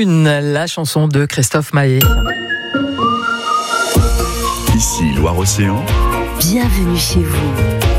Lune, la chanson de Christophe Maé. Ici Loire-Océan. Bienvenue chez vous.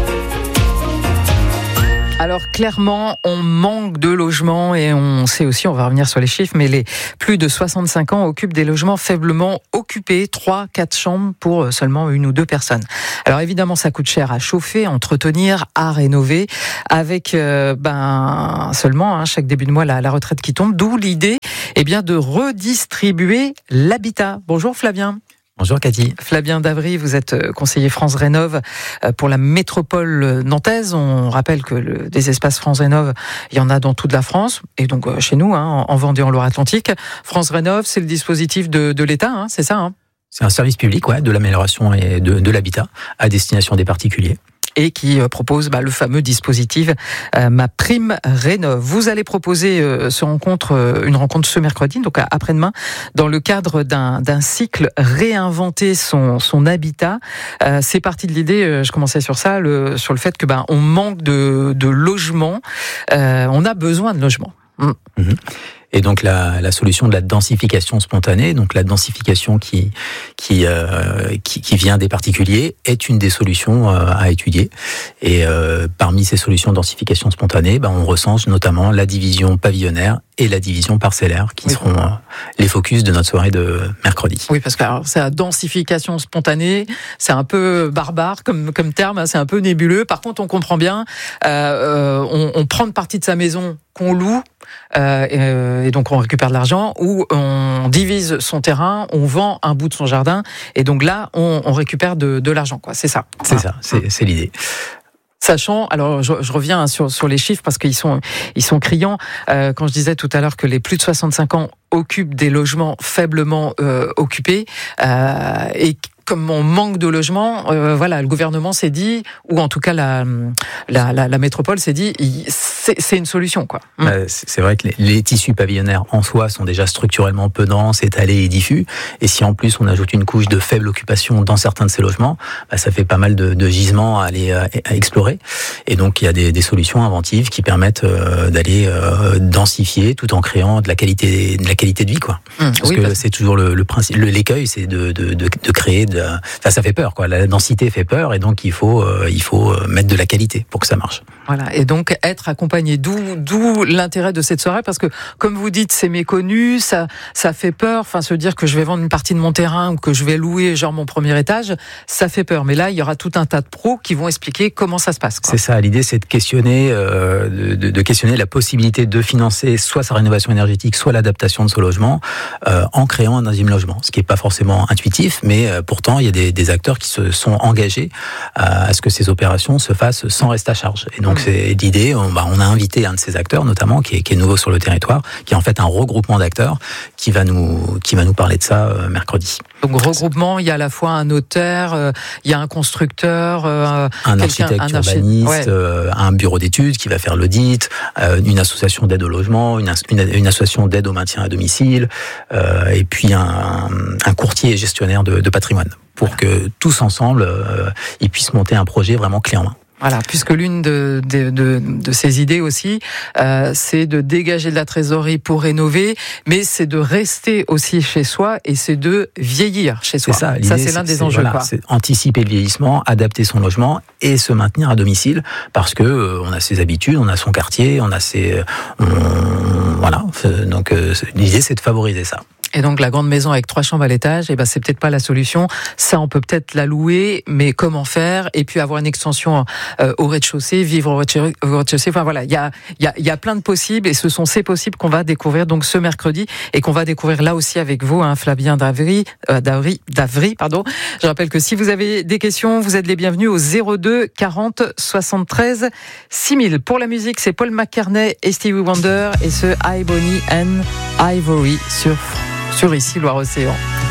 Alors clairement, on manque de logements et on sait aussi, on va revenir sur les chiffres, mais les plus de 65 ans occupent des logements faiblement occupés, 3-4 chambres pour seulement 1 ou 2 personnes. Alors évidemment, ça coûte cher à chauffer, à entretenir, à rénover, avec seulement chaque début de mois la retraite qui tombe, d'où l'idée de redistribuer l'habitat. Bonjour Flavien. Bonjour Cathy. Flavien Davry, vous êtes conseiller France Rénov pour la métropole nantaise. On rappelle que des espaces France Rénov, il y en a dans toute la France et donc chez nous, en Vendée, en Loire-Atlantique. France Rénov, c'est le dispositif de l'État, c'est ça C'est un service public, de l'amélioration et de l'habitat à destination des particuliers. Et qui propose le fameux dispositif Ma Prime Rénov. Vous allez proposer une rencontre ce mercredi, donc après-demain, dans le cadre d'un cycle réinventer son habitat. C'est parti de l'idée, je commençais sur ça, sur le fait que on manque de logements, on a besoin de logements. Mm-hmm. Et donc la solution de la densification spontanée, donc la densification qui vient des particuliers, est une des solutions à étudier. Et parmi ces solutions de densification spontanée, on recense notamment la division pavillonnaire et la division parcellaire, qui seront les focus de notre soirée de mercredi. Oui, parce que c'est la densification spontanée, c'est un peu barbare comme terme, c'est un peu nébuleux. Par contre, on comprend bien, on prend une partie de sa maison qu'on loue, et donc on récupère de l'argent, ou on divise son terrain, on vend un bout de son jardin, et donc là, on récupère de l'argent, c'est ça. C'est ça, c'est l'idée. Sachant, alors je reviens sur les chiffres parce qu'ils sont criants. Quand je disais tout à l'heure que les plus de 65 ans occupent des logements faiblement occupés, et comme on manque de logements, le gouvernement s'est dit, ou en tout cas la métropole s'est dit, c'est une solution, C'est vrai que les tissus pavillonnaires en soi sont déjà structurellement peu denses, étalés et diffus. Et si en plus on ajoute une couche de faible occupation dans certains de ces logements, ça fait pas mal de gisements à explorer. Et donc il y a des solutions inventives qui permettent d'aller densifier tout en créant de la qualité de vie, c'est toujours le principe. L'écueil, c'est de créer ça fait peur, La densité fait peur, et donc il faut mettre de la qualité pour que ça marche. Voilà, et donc être accompagné, d'où l'intérêt de cette soirée, parce que comme vous dites, c'est méconnu, ça fait peur, se dire que je vais vendre une partie de mon terrain ou que je vais louer mon premier étage, ça fait peur. Mais là, il y aura tout un tas de pros qui vont expliquer comment ça se passe. C'est ça, l'idée, c'est de questionner, questionner la possibilité de financer soit sa rénovation énergétique, soit l'adaptation de ce logement, en créant un deuxième logement. Ce qui n'est pas forcément intuitif, mais pourtant, il y a des acteurs qui se sont engagés à ce que ces opérations se fassent sans reste à charge. Et donc, c'est l'idée, on a invité un de ces acteurs, notamment, qui est nouveau sur le territoire, qui est en fait un regroupement d'acteurs, qui va nous parler de ça mercredi. Donc, regroupement, il y a à la fois un notaire, il y a un constructeur, un architecte urbaniste, un bureau d'études qui va faire l'audit, une association d'aide au logement, une association d'aide au maintien à domicile, et puis un courtier et gestionnaire de patrimoine, pour que tous ensemble, ils puissent monter un projet vraiment clé en main. Voilà, puisque l'une de ces idées aussi, c'est de dégager de la trésorerie pour rénover, mais c'est de rester aussi chez soi et c'est de vieillir chez soi. Ça, c'est l'un des enjeux. C'est anticiper le vieillissement, adapter son logement et se maintenir à domicile, parce que on a ses habitudes, on a son quartier, on a donc l'idée, c'est de favoriser ça. Et donc la grande maison avec 3 chambres à l'étage, c'est peut-être pas la solution. Ça, on peut peut-être la louer, mais comment faire? Et puis avoir une extension au rez-de-chaussée, vivre au rez-de-chaussée. Il y a plein de possibles, et ce sont ces possibles qu'on va découvrir donc ce mercredi, et qu'on va découvrir là aussi avec vous, Flavien Davry. Je rappelle que si vous avez des questions, vous êtes les bienvenus au 02 40 73 6000. Pour la musique, c'est Paul McCartney et Stevie Wonder et ce Ebony and Ivory sur ici Loire-Océan.